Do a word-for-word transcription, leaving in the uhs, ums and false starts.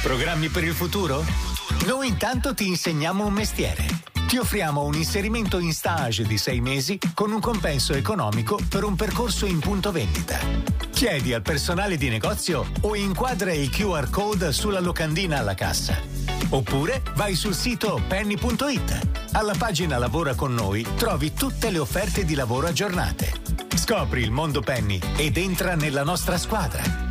Programmi per il futuro? Noi intanto ti insegniamo un mestiere. Ti offriamo un inserimento in stage di sei mesi con un compenso economico per un percorso in punto vendita. Chiedi al personale di negozio o inquadra il Q R code sulla locandina alla cassa. Oppure vai sul sito penny punto it. Alla pagina Lavora con noi trovi tutte le offerte di lavoro aggiornate. Scopri il mondo Penny ed entra nella nostra squadra.